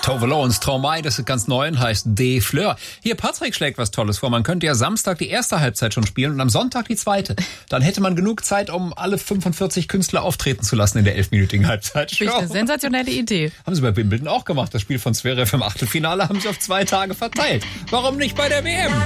Tove Lo und Stromae, das ist ganz neu und heißt De Fleur. Hier, Patrick schlägt was Tolles vor. Man könnte ja Samstag die erste Halbzeit schon spielen und am Sonntag die zweite. Dann hätte man genug Zeit, um alle 45 Künstler auftreten zu lassen in der 11-minütigen Halbzeitshow. Finde ich eine sensationelle Idee. Haben sie bei Wimbledon auch gemacht. Das Spiel von Zverev im Achtelfinale haben sie auf 2 Tage verteilt. Warum nicht bei der WM?